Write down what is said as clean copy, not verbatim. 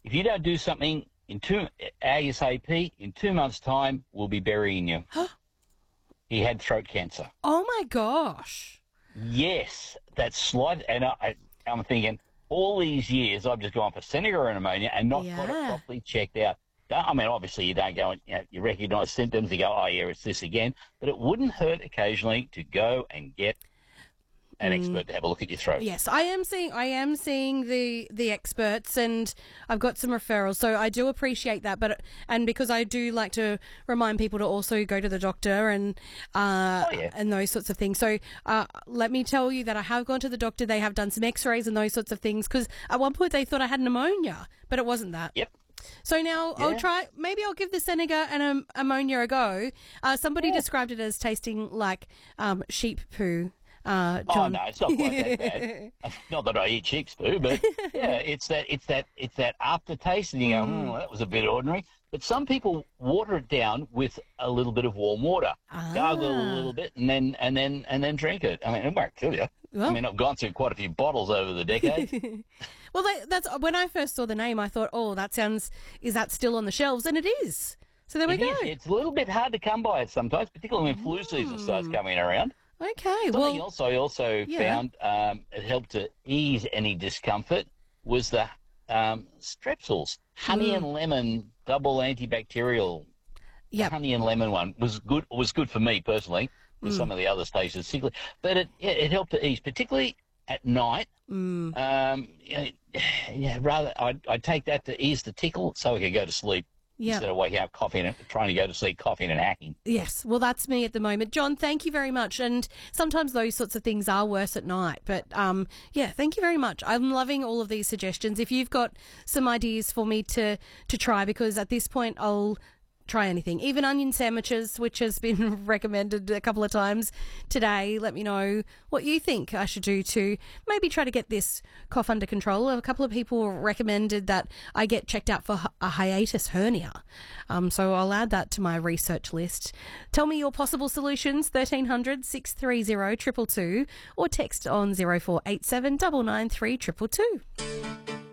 if you don't do something ASAP, in 2 months' time, we'll be burying you. He had throat cancer. Oh, my gosh. Yes, that's slight. And I'm thinking, all these years, I've just gone for Seneca and ammonia and not got it properly checked out. I mean, obviously, you don't go and you recognise symptoms, you go, oh, yeah, it's this again. But it wouldn't hurt occasionally to go and get an expert to have a look at your throat. Yes, I am seeing the experts, and I've got some referrals, so I do appreciate that. And because I do like to remind people to also go to the doctor and those sorts of things. So let me tell you that I have gone to the doctor. They have done some X-rays and those sorts of things, because at one point they thought I had pneumonia, but it wasn't that. Yep. So now I'll give the Seneca and ammonia a go. Somebody described it as tasting like sheep poo. John. Oh no, it's not quite that bad. Not that I eat sheep's poo, but yeah, it's that aftertaste, and you go, that was a bit ordinary. But some people water it down with a little bit of warm water, gargle a little bit, and then drink it. I mean, it won't kill you. Well, I mean, I've gone through quite a few bottles over the decades. Well, that's when I first saw the name, I thought, is that still on the shelves? And it is. So there we go. It's a little bit hard to come by it sometimes, particularly when flu season starts coming around. Okay. Something else I also found it helped to ease any discomfort was the Strepsils. Honey and lemon double antibacterial. Yeah. Honey and lemon one was good for me personally. For some of the other stations, particularly, but it helped to ease, particularly at night. Rather I'd take that to ease the tickle, so I could go to sleep. Instead of waking up coughing and trying to go to sleep coughing and hacking. Yes, well, that's me at the moment. John, thank you very much. And sometimes those sorts of things are worse at night. But, thank you very much. I'm loving all of these suggestions. If you've got some ideas for me to try, because at this point I'll try anything, even onion sandwiches, which has been recommended a couple of times today. Let me know what you think I should do to maybe try to get this cough under control. A couple of people recommended that I get checked out for a hiatus hernia. So I'll add that to my research list. Tell me your possible solutions, 1300 630 222, or text on 0487 993 222.